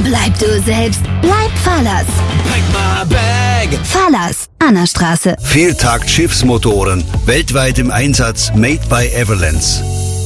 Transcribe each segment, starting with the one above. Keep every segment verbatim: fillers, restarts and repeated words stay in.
Bleib du selbst. Bleib Fahrlers. Pack my bag. Fahrlers, Annastraße. Viertakt-Schiffsmotoren. Weltweit im Einsatz. Made by Everlands.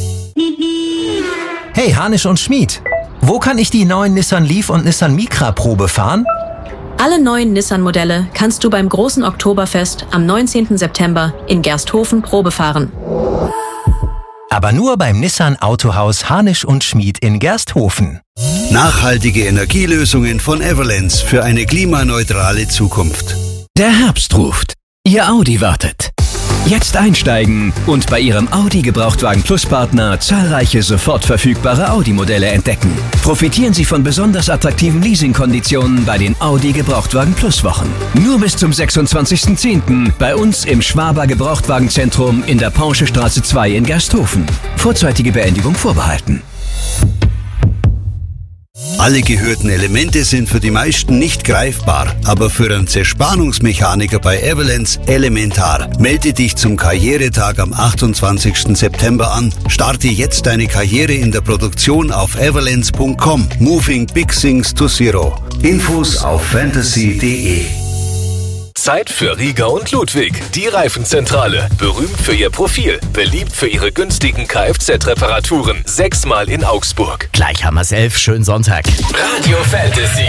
Hey, Hanisch und Schmid. Wo kann ich die neuen Nissan Leaf und Nissan Micra Probe fahren? Alle neuen Nissan-Modelle kannst du beim großen Oktoberfest am neunzehnten September in Gersthofen Probe fahren. Aber nur beim Nissan Autohaus Hanisch und Schmid in Gersthofen. Nachhaltige Energielösungen von Everlands für eine klimaneutrale Zukunft. Der Herbst ruft. Ihr Audi wartet. Jetzt einsteigen und bei Ihrem Audi Gebrauchtwagen Plus Partner zahlreiche sofort verfügbare Audi-Modelle entdecken. Profitieren Sie von besonders attraktiven Leasingkonditionen bei den Audi Gebrauchtwagen Plus Wochen. Nur bis zum sechsundzwanzigsten zehnten bei uns im Schwaber Gebrauchtwagenzentrum in der Porschestraße zwei in Gersthofen. Vorzeitige Beendigung vorbehalten. Alle gehörten Elemente sind für die meisten nicht greifbar, aber für einen Zerspannungsmechaniker bei Everlands elementar. Melde dich zum Karrieretag am achtundzwanzigsten September an. Starte jetzt deine Karriere in der Produktion auf everlands punkt com. Moving Big Things to Zero. Infos auf fantasy punkt de. Zeit für Rieger und Ludwig, die Reifenzentrale. Berühmt für ihr Profil, beliebt für ihre günstigen Kfz-Reparaturen. Sechsmal in Augsburg. Gleich haben wir's elf, schönen Sonntag. Radio Fantasy.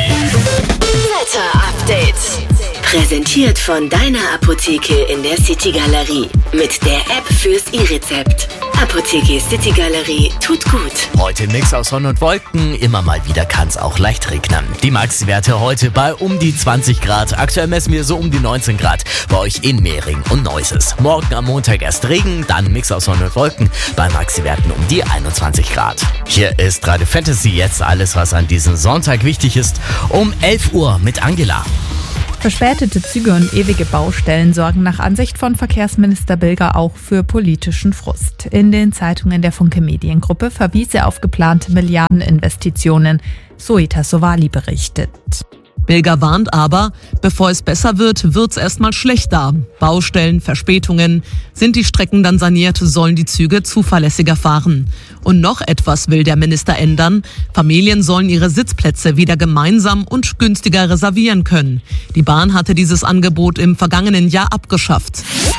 Wetter-Update. Präsentiert von deiner Apotheke in der City Galerie. Mit der App fürs E-Rezept. Apotheke City Galerie tut gut. Heute ein Mix aus Sonne und Wolken. Immer mal wieder kann es auch leicht regnen. Die Maxi-Werte heute bei um die zwanzig Grad. Aktuell messen wir so um die neunzehn Grad bei euch in Mehring und Neuses. Morgen am Montag erst Regen, dann Mix aus Sonne und Wolken. Bei Maxi-Werten um die einundzwanzig Grad. Hier ist Radio Fantasy. Jetzt alles, was an diesem Sonntag wichtig ist. Um elf Uhr mit Angela. Verspätete Züge und ewige Baustellen sorgen nach Ansicht von Verkehrsminister Bilger auch für politischen Frust. In den Zeitungen der Funke Mediengruppe verwies er auf geplante Milliardeninvestitionen. Soita Sowali berichtet. Bilger warnt aber, bevor es besser wird, wird's erstmal schlechter. Baustellen, Verspätungen. Sind die Strecken dann saniert, sollen die Züge zuverlässiger fahren. Und noch etwas will der Minister ändern. Familien sollen ihre Sitzplätze wieder gemeinsam und günstiger reservieren können. Die Bahn hatte dieses Angebot im vergangenen Jahr abgeschafft.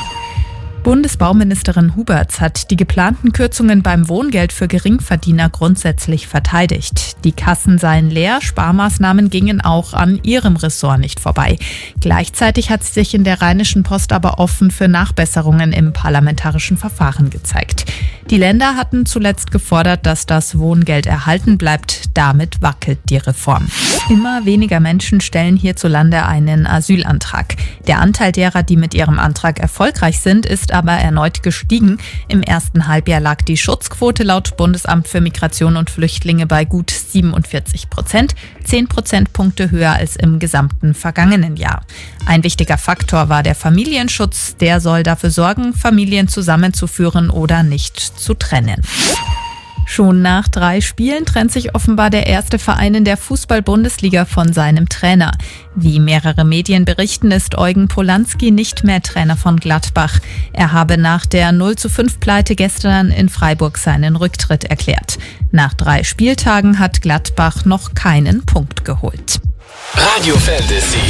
Bundesbauministerin Huberts hat die geplanten Kürzungen beim Wohngeld für Geringverdiener grundsätzlich verteidigt. Die Kassen seien leer, Sparmaßnahmen gingen auch an ihrem Ressort nicht vorbei. Gleichzeitig hat sie sich in der Rheinischen Post aber offen für Nachbesserungen im parlamentarischen Verfahren gezeigt. Die Länder hatten zuletzt gefordert, dass das Wohngeld erhalten bleibt. Damit wackelt die Reform. Immer weniger Menschen stellen hierzulande einen Asylantrag. Der Anteil derer, die mit ihrem Antrag erfolgreich sind, ist aber erneut gestiegen. Im ersten Halbjahr lag die Schutzquote laut Bundesamt für Migration und Flüchtlinge bei gut siebenundvierzig Prozent, zehn Prozentpunkte höher als im gesamten vergangenen Jahr. Ein wichtiger Faktor war der Familienschutz. Der soll dafür sorgen, Familien zusammenzuführen oder nicht zu trennen. Schon nach drei Spielen trennt sich offenbar der erste Verein in der Fußball-Bundesliga von seinem Trainer. Wie mehrere Medien berichten, ist Eugen Polanski nicht mehr Trainer von Gladbach. Er habe nach der null zu fünf Pleite gestern in Freiburg seinen Rücktritt erklärt. Nach drei Spieltagen hat Gladbach noch keinen Punkt geholt. Radio Fantasy.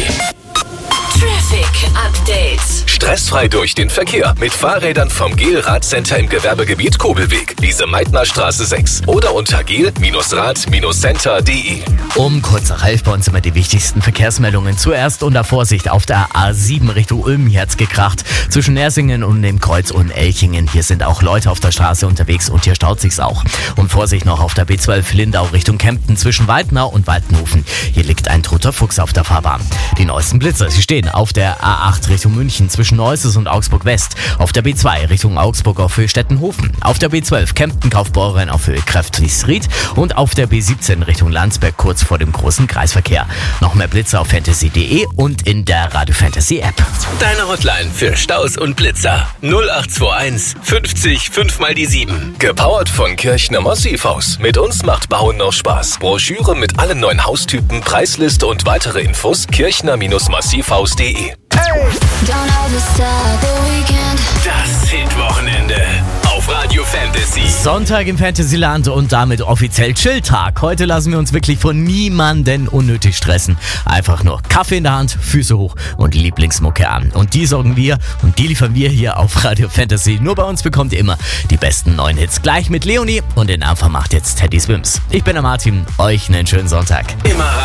Traffic Update. Stressfrei durch den Verkehr mit Fahrrädern vom Gel Radcenter im Gewerbegebiet Kobelweg, Lise Meitner Straße sechs oder unter gel Rad Center punkt de. Um kurz nach elf bei uns immer die wichtigsten Verkehrsmeldungen. Zuerst unter Vorsicht auf der A sieben Richtung Ulm, hier hat's gekracht. Zwischen Nersingen und dem Kreuz und Elchingen. Hier sind auch Leute auf der Straße unterwegs und hier staut sich's auch. Und Vorsicht noch auf der B zwölf Lindau Richtung Kempten zwischen Weidnau und Waldenhofen. Hier liegt ein toter Fuchs auf der Fahrbahn. Die neuesten Blitzer, sie stehen auf der A acht Richtung München zwischen Neuses und Augsburg West, auf der B zwei Richtung Augsburg auf Höhe Stettenhofen, auf der B zwölf Kempten Kaufbeuren auf Höhe Krefeld-Ried und auf der B siebzehn Richtung Landsberg kurz vor dem großen Kreisverkehr. Noch mehr Blitzer auf fantasy punkt de und in der Radio Fantasy App. Deine Hotline für Staus und Blitzer null acht zwei eins fünfzig fünf mal die sieben. Gepowert von Kirchner Massivhaus. Mit uns macht Bauen noch Spaß. Broschüre mit allen neuen Haustypen, Preisliste und weitere Infos kirchner Massivhaus punkt de. Das Hitwochenende auf auf Radio Fantasy. Sonntag im Fantasyland und damit offiziell Chill-Tag. Heute lassen wir uns wirklich von niemanden unnötig stressen. Einfach nur Kaffee in der Hand, Füße hoch und Lieblingsmucke an. Und die sorgen wir und die liefern wir hier auf Radio Fantasy. Nur bei uns bekommt ihr immer die besten neuen Hits. Gleich mit Leonie und den Anfang macht jetzt Teddy Swims. Ich bin der Martin, euch einen schönen Sonntag. Immer